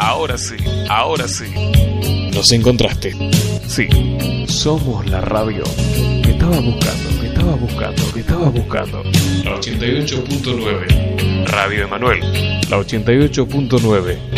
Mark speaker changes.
Speaker 1: Ahora sí, ahora sí.
Speaker 2: Nos encontraste.
Speaker 1: Sí, somos la radio que estabas buscando, que estabas buscando, que estabas buscando.
Speaker 2: La 88.9.
Speaker 1: Radio Emanuel.
Speaker 2: La 88.9.